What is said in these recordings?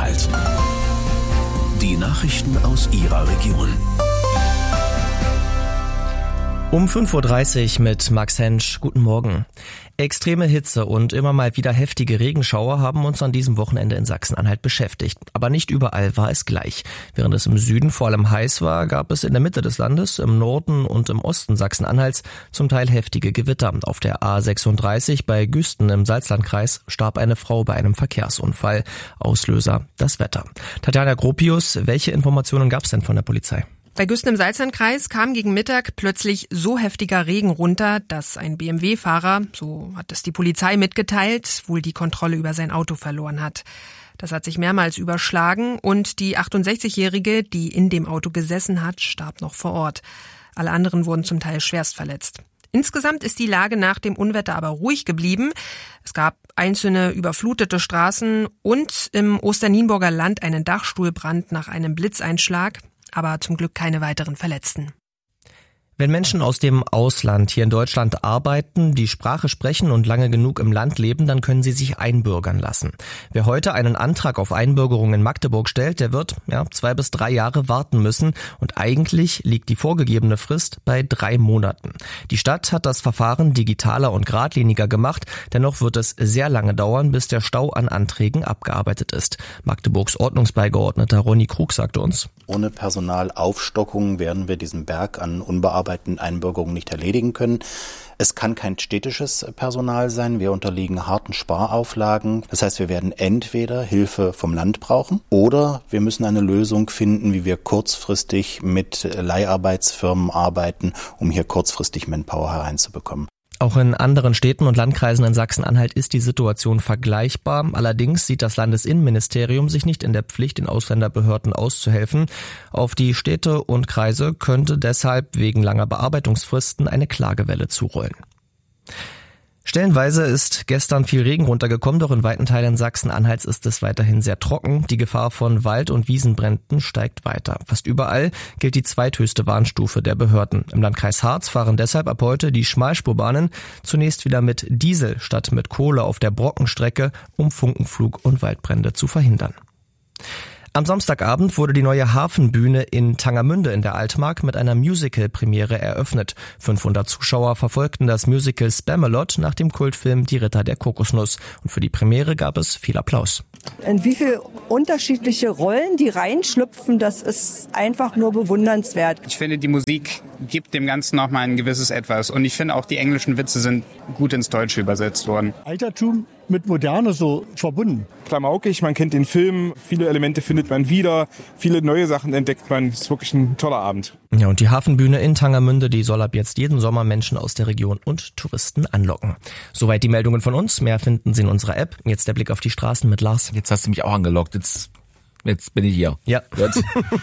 Sachsen-Anhalt. Die Nachrichten aus Ihrer Region. Um 5.30 Uhr mit Max Hensch. Guten Morgen. Extreme Hitze und immer mal wieder heftige Regenschauer haben uns an diesem Wochenende in Sachsen-Anhalt beschäftigt. Aber nicht überall war es gleich. Während es im Süden vor allem heiß war, gab es in der Mitte des Landes, im Norden und im Osten Sachsen-Anhalts zum Teil heftige Gewitter. Auf der A36 bei Güsten im Salzlandkreis starb eine Frau bei einem Verkehrsunfall. Auslöser das Wetter. Tatjana Gropius, welche Informationen gab es denn von der Polizei? Bei Güsten im Salzlandkreis kam gegen Mittag plötzlich so heftiger Regen runter, dass ein BMW-Fahrer, so hat es die Polizei mitgeteilt, wohl die Kontrolle über sein Auto verloren hat. Das hat sich mehrmals überschlagen und die 68-Jährige, die in dem Auto gesessen hat, starb noch vor Ort. Alle anderen wurden zum Teil schwerst verletzt. Insgesamt ist die Lage nach dem Unwetter aber ruhig geblieben. Es gab einzelne überflutete Straßen und im Osternienburger Land einen Dachstuhlbrand nach einem Blitzeinschlag. Aber zum Glück keine weiteren Verletzten. Wenn Menschen aus dem Ausland hier in Deutschland arbeiten, die Sprache sprechen und lange genug im Land leben, dann können sie sich einbürgern lassen. Wer heute einen Antrag auf Einbürgerung in Magdeburg stellt, der wird 2 bis 3 Jahre warten müssen und eigentlich liegt die vorgegebene Frist bei 3 Monaten. Die Stadt hat das Verfahren digitaler und geradliniger gemacht, dennoch wird es sehr lange dauern, bis der Stau an Anträgen abgearbeitet ist. Magdeburgs Ordnungsbeigeordneter Ronny Krug sagte uns: Ohne Personalaufstockung werden wir diesen Berg an unbearbeiteten Einbürgerungen nicht erledigen können. Es kann kein städtisches Personal sein. Wir unterliegen harten Sparauflagen. Das heißt, wir werden entweder Hilfe vom Land brauchen oder wir müssen eine Lösung finden, wie wir kurzfristig mit Leiharbeitsfirmen arbeiten, um hier kurzfristig Manpower hereinzubekommen. Auch in anderen Städten und Landkreisen in Sachsen-Anhalt ist die Situation vergleichbar. Allerdings sieht das Landesinnenministerium sich nicht in der Pflicht, den Ausländerbehörden auszuhelfen. Auf die Städte und Kreise könnte deshalb wegen langer Bearbeitungsfristen eine Klagewelle zurollen. Stellenweise ist gestern viel Regen runtergekommen, doch in weiten Teilen Sachsen-Anhalts ist es weiterhin sehr trocken. Die Gefahr von Wald- und Wiesenbränden steigt weiter. Fast überall gilt die zweithöchste Warnstufe der Behörden. Im Landkreis Harz fahren deshalb ab heute die Schmalspurbahnen zunächst wieder mit Diesel statt mit Kohle auf der Brockenstrecke, um Funkenflug und Waldbrände zu verhindern. Am Samstagabend wurde die neue Hafenbühne in Tangermünde in der Altmark mit einer Musical-Premiere eröffnet. 500 Zuschauer verfolgten das Musical Spamalot nach dem Kultfilm Die Ritter der Kokosnuss. Und für die Premiere gab es viel Applaus. In wie viele unterschiedliche Rollen die reinschlüpfen, das ist einfach nur bewundernswert. Ich finde, die Musik gibt dem Ganzen nochmal ein gewisses Etwas. Und ich finde auch, die englischen Witze sind gut ins Deutsche übersetzt worden. Altertum mit Moderne so verbunden. Klamaukig, man kennt den Film, viele Elemente findet man wieder, viele neue Sachen entdeckt man. Es ist wirklich ein toller Abend. Ja, und die Hafenbühne in Tangermünde, die soll ab jetzt jeden Sommer Menschen aus der Region und Touristen anlocken. Soweit die Meldungen von uns. Mehr finden Sie in unserer App. Jetzt der Blick auf die Straßen mit Lars. Jetzt hast du mich auch angelockt. Jetzt bin ich hier. Ja. Jetzt.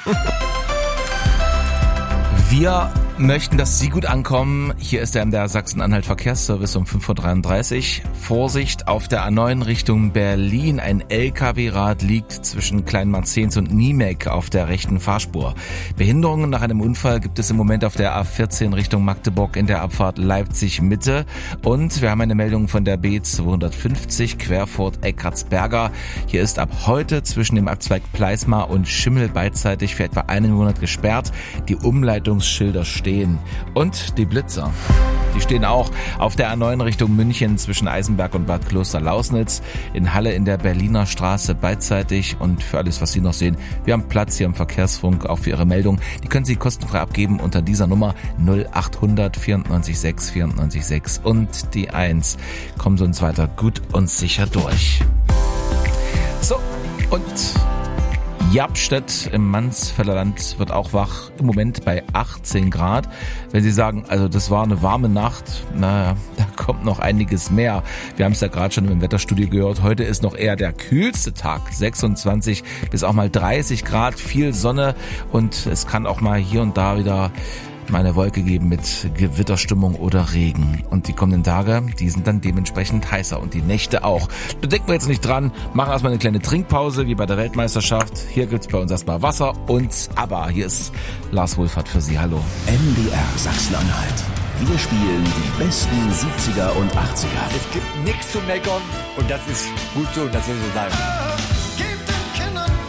Wir möchten, dass Sie gut ankommen. Hier ist der MDR Sachsen-Anhalt Verkehrsservice um 5.33 Uhr. Vorsicht auf der A9 Richtung Berlin. Ein LKW-Rad liegt zwischen Kleinmarzens und Niemek auf der rechten Fahrspur. Behinderungen nach einem Unfall gibt es im Moment auf der A14 Richtung Magdeburg in der Abfahrt Leipzig-Mitte. Und wir haben eine Meldung von der B250 Querfurt-Eckartsberger. Hier ist ab heute zwischen dem Abzweig Pleismar und Schimmel beidseitig für etwa einen Monat gesperrt. Die Umleitungsschilder stehen. Und die Blitzer, die stehen auch auf der A9 Richtung München zwischen Eisenberg und Bad Kloster-Lausnitz, in Halle in der Berliner Straße beidseitig. Und für alles, was Sie noch sehen, wir haben Platz hier im Verkehrsfunk, auch für Ihre Meldung. Die können Sie kostenfrei abgeben unter dieser Nummer 0800 94 6 94 6 und die 1. Kommen Sie uns weiter gut und sicher durch. So, und Japstedt im Mansfelder Land wird auch wach, im Moment bei 18 Grad. Wenn Sie sagen, also das war eine warme Nacht, naja, da kommt noch einiges mehr. Wir haben es ja gerade schon im Wetterstudio gehört, heute ist noch eher der kühlste Tag, 26 bis auch mal 30 Grad, viel Sonne und es kann auch mal hier und da wieder mal eine Wolke geben mit Gewitterstimmung oder Regen. Und die kommenden Tage, die sind dann dementsprechend heißer und die Nächte auch. Da denken wir jetzt nicht dran, machen erstmal eine kleine Trinkpause, wie bei der Weltmeisterschaft. Hier gibt's bei uns erstmal Wasser und ABBA. Hier ist Lars Wohlfahrt für Sie. Hallo. MDR Sachsen-Anhalt. Wir spielen die besten 70er und 80er. Es gibt nichts zu meckern und das ist gut so, das ist so sein. Gib den Kindern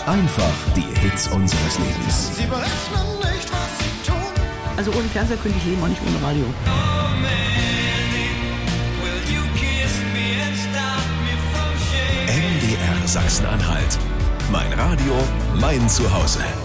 Einfach die Hits unseres Lebens. Sie berechnen nicht, was sie tun. Also ohne Fernseher könnte ich leben, auch nicht ohne Radio. MDR Sachsen-Anhalt. Mein Radio, mein Zuhause.